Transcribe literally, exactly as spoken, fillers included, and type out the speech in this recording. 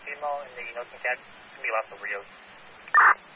Kilo in the Inoki Cat. It's going to be lots of Rios.